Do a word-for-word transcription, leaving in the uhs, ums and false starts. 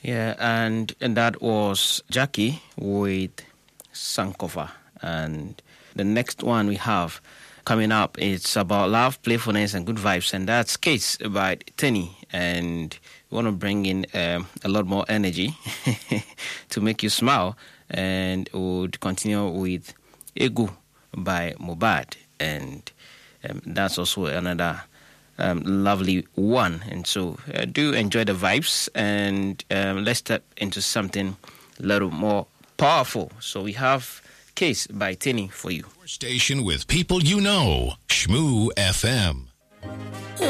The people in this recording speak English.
Yeah, and, and that was Jackie with Sankofa. And the next one we have coming up, it's about love, playfulness, and good vibes. And that's Case by Tenny. And we want to bring in um, a lot more energy to make you smile. And we'll continue with Egu by Mubad. And um, that's also another Um, lovely one. And so uh, do enjoy the vibes, and um, let's step into something a little more powerful. So we have Case by Tenny for you. Station with people you know, Shmoo F M.